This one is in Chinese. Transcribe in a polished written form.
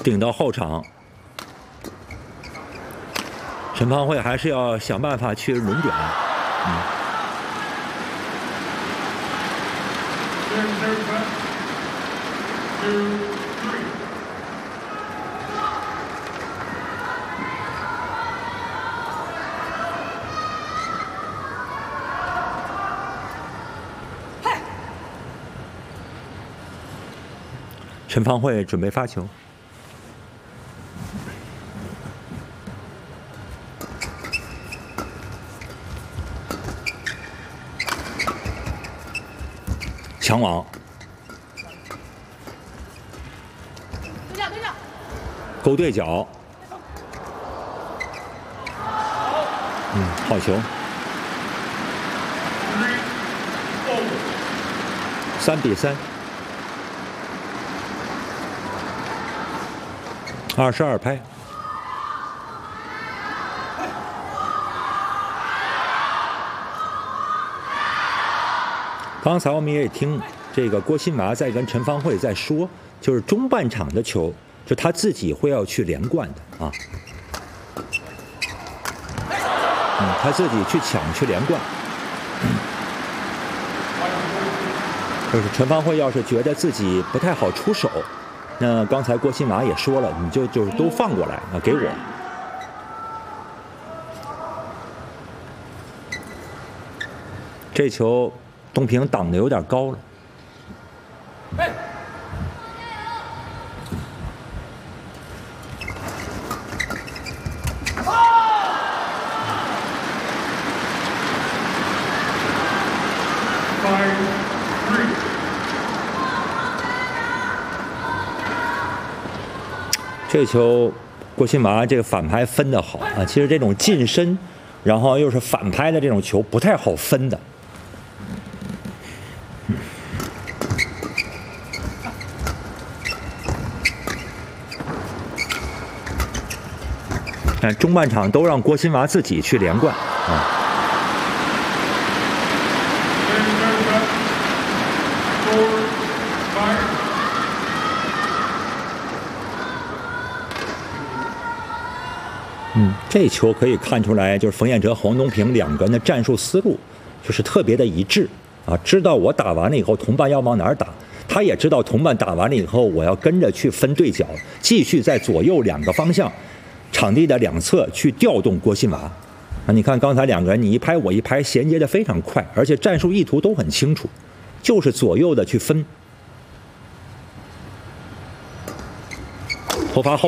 顶到后场。陈芳慧还是要想办法去轮转。陈芳慧准备发球。抢网，勾对角，好球，3比3。22拍。刚才我们也听这个郭新麻在跟陈芳慧在说，就是中半场的球，就他自己会要去连贯的啊，他自己去抢去连贯。就是陈芳慧要是觉得自己不太好出手，那刚才郭新麻也说了，你就是都放过来啊，给我。这球东平挡的有点高了。这球郭新麻这个反拍分得好啊！其实这种近身，然后又是反拍的这种球不太好分的。看中半场都让郭新麻自己去连贯啊。这球可以看出来，就是冯彦哲、黄东平两个人的战术思路就是特别的一致啊，知道我打完了以后同伴要往哪儿打，他也知道同伴打完了以后我要跟着去分对角，继续在左右两个方向场地的两侧去调动郭新麻啊。你看刚才两个人你一拍我一拍，衔接的非常快，而且战术意图都很清楚，就是左右的去分。头发后。